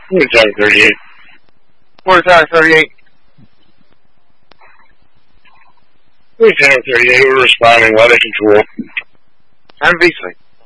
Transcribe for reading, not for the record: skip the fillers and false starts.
Tower 38. Tower 38. Tower 38, we're responding. Weather control. I'm Beasley.